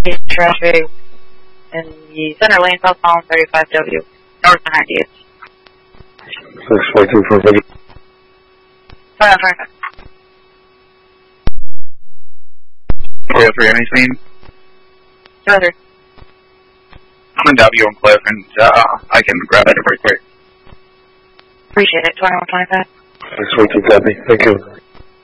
traffic in the center lane, southbound 35W, north of 98th. 642 for Virginia. Fire, fire. For anything? Roger. I'm in W on Cliff, and I can grab it very quick. Appreciate it. 2125. 642 copy. Thank you.